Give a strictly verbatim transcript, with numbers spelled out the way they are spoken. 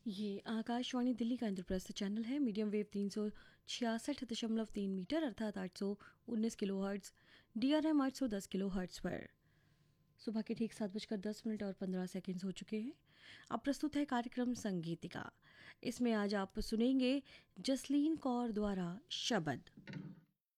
ये आकाशवाणी दिल्ली का इंद्रप्रस्थ चैनल है। मीडियम वेव तीन सौ छियासठ दशमलव तीन मीटर अर्थात आठ सौ उन्नीस kilo hertz, D R M आठ सौ दस किलो हर्ट्ज़ पर। सुबह के ठीक सात बजकर दस मिनट और पंद्रह सेकंड्स हो चुके हैं। अब प्रस्तुत है कार्यक्रम संगीतिका। इसमें आज आप सुनेंगे जसलीन कौर द्वारा शबद।